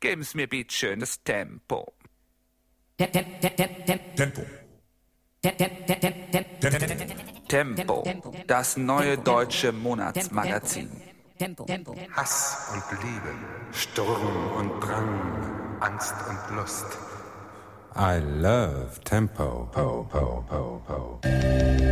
Geben's mir bitte schönes Tempo. Tempo, das neue deutsche Monatsmagazin. Hass und Liebe, Sturm und Drang, Angst und Lust. I love Tempo.